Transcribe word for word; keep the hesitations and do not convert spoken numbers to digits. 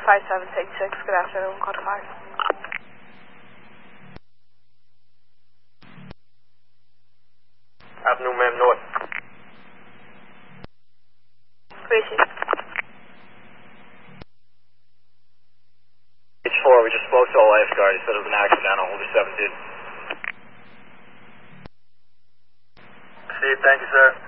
five seven six six, good afternoon, code five. Afternoon, ma'am, north. Gracie. H four, we just spoke to a lifeguard. He said it was an accidental. Older seven did. Steve, thank you, sir.